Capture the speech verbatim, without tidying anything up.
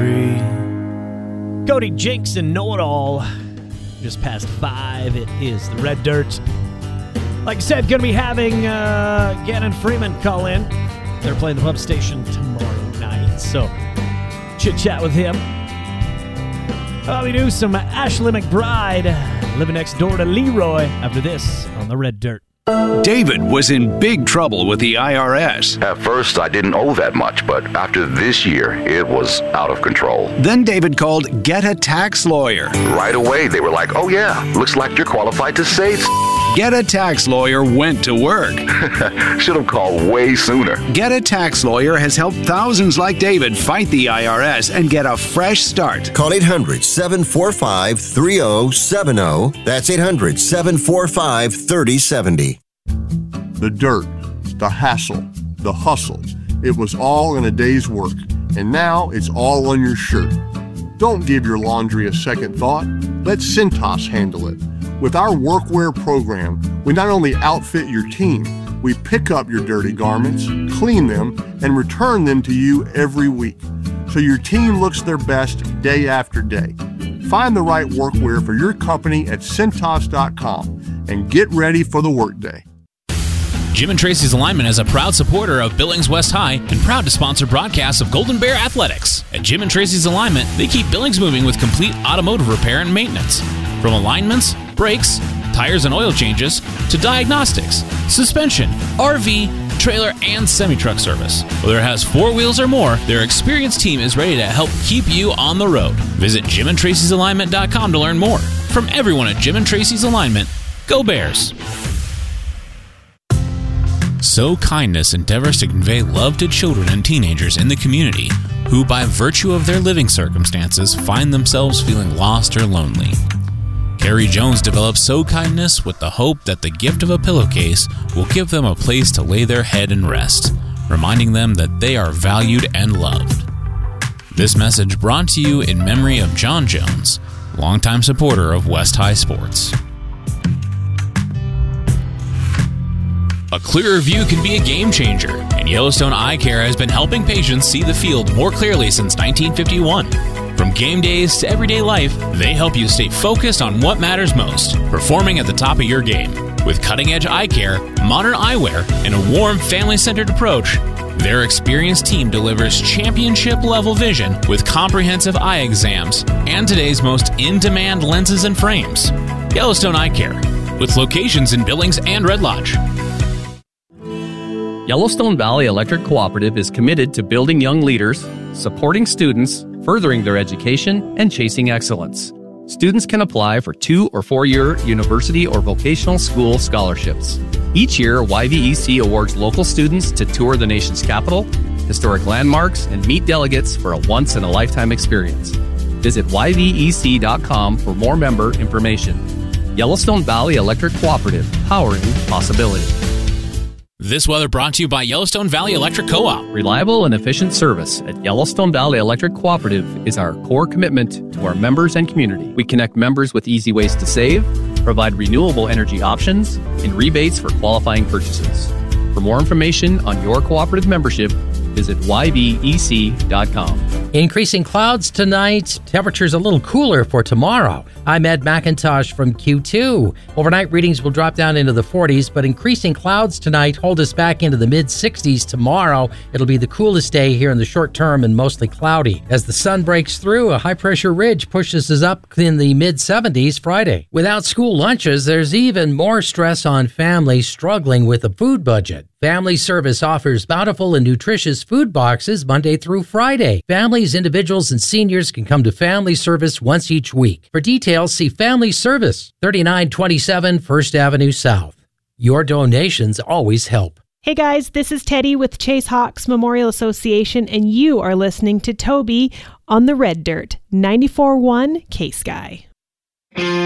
country. Cody Jinks and Know It All. Just past five, it is the Red Dirt. Like I said, going to be having uh, Gannon Freeman call in. They're playing the pub station tomorrow night, so chit-chat with him. Uh, we do some Ashley McBride living next door to Leroy after this on the Red Dirt. David was in big trouble with the I R S. At first, I didn't owe that much, but after this year, it was out of control. Then David called Get a Tax Lawyer. Right away, they were like, oh yeah, looks like you're qualified to save. Get a Tax Lawyer went to work. Should have called way sooner. Get a Tax Lawyer has helped thousands like David fight the I R S and get a fresh start. Call eight hundred, seven four five, three oh seven oh. That's eight hundred, seven four five, three oh seven oh. The dirt, the hassle, the hustle. It was all in a day's work, and now it's all on your shirt. Don't give your laundry a second thought. Let Cintas handle it. With our workwear program, we not only outfit your team, we pick up your dirty garments, clean them, and return them to you every week, so your team looks their best day after day. Find the right workwear for your company at Cintas dot com and get ready for the workday. Jim and Tracy's Alignment is a proud supporter of Billings West High and proud to sponsor broadcasts of Golden Bear Athletics. At Jim and Tracy's Alignment, they keep Billings moving with complete automotive repair and maintenance. From alignments, brakes, tires and oil changes, to diagnostics, suspension, R V, trailer, and semi-truck service. Whether it has four wheels or more, their experienced team is ready to help keep you on the road. Visit Jim and Tracy's Alignment dot com to learn more. From everyone at Jim and Tracy's Alignment, go Bears! So Kindness endeavors to convey love to children and teenagers in the community who, by virtue of their living circumstances, find themselves feeling lost or lonely. Carrie Jones developed So Kindness with the hope that the gift of a pillowcase will give them a place to lay their head and rest, reminding them that they are valued and loved. This message brought to you in memory of John Jones, longtime supporter of West High sports. A clearer view can be a game changer, and Yellowstone Eye Care has been helping patients see the field more clearly since nineteen fifty-one. From game days to everyday life, they help you stay focused on what matters most, performing at the top of your game. With cutting-edge eye care, modern eyewear, and a warm, family-centered approach, their experienced team delivers championship-level vision with comprehensive eye exams and today's most in-demand lenses and frames. Yellowstone Eye Care, with locations in Billings and Red Lodge. Yellowstone Valley Electric Cooperative is committed to building young leaders, supporting students, furthering their education, and chasing excellence. Students can apply for two- or four-year university or vocational school scholarships. Each year, Y V E C awards local students to tour the nation's capital, historic landmarks, and meet delegates for a once-in-a-lifetime experience. Visit Y V E C dot com for more member information. Yellowstone Valley Electric Cooperative, powering possibility. This weather brought to you by Yellowstone Valley Electric Co-op. Reliable and efficient service at Yellowstone Valley Electric Cooperative is our core commitment to our members and community. We connect members with easy ways to save, provide renewable energy options, and rebates for qualifying purchases. For more information on your cooperative membership, visit Y V E C dot com. Increasing clouds tonight. Temperatures a little cooler for tomorrow. I'm Ed McIntosh from Q two. Overnight readings will drop down into the forties, but increasing clouds tonight hold us back into the mid-sixties tomorrow. It'll be the coolest day here in the short term and mostly cloudy. As the sun breaks through, a high-pressure ridge pushes us up in the mid-seventies Friday. Without school lunches, there's even more stress on families struggling with a food budget. Family Service offers bountiful and nutritious food boxes Monday through Friday. Families, individuals, and seniors can come to Family Service once each week. For details, see Family Service, thirty-nine twenty-seven First Avenue South. Your donations always help. Hey guys, this is Teddy with Chase Hawks Memorial Association, and you are listening to Toby on the Red Dirt, ninety-four point one K-Sky.